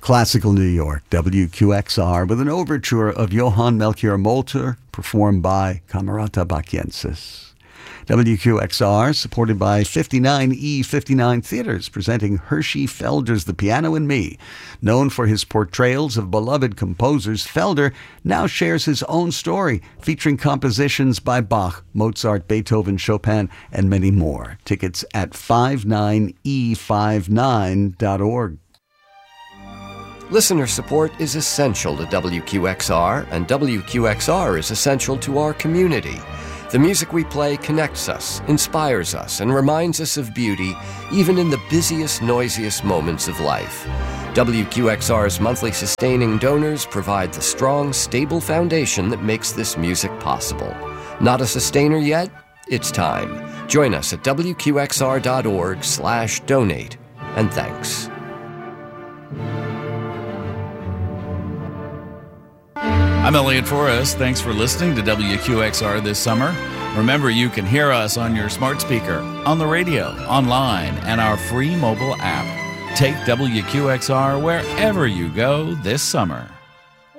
Classical New York, WQXR, with an overture of Johann Melchior Molter, performed by Camerata Bachiensis. WQXR, supported by 59E59 Theaters, presenting Hershey Felder's The Piano and Me. Known for his portrayals of beloved composers, Felder now shares his own story, featuring compositions by Bach, Mozart, Beethoven, Chopin, and many more. Tickets at 59E59.org. Listener support is essential to WQXR, and WQXR is essential to our community. The music we play connects us, inspires us, and reminds us of beauty, even in the busiest, noisiest moments of life. WQXR's monthly sustaining donors provide the strong, stable foundation that makes this music possible. Not a sustainer yet? It's time. Join us at WQXR.org/donate. And thanks. I'm Elliot Forrest. Thanks for listening to WQXR this summer. Remember, you can hear us on your smart speaker, on the radio, online, and our free mobile app. Take WQXR wherever you go this summer.